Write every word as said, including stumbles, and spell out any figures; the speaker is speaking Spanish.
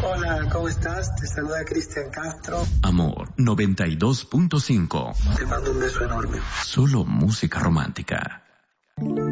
Hola, ¿cómo estás? Te saluda Cristian Castro. Amor noventa y dos punto cinco. Te mando un beso enorme. Solo música romántica.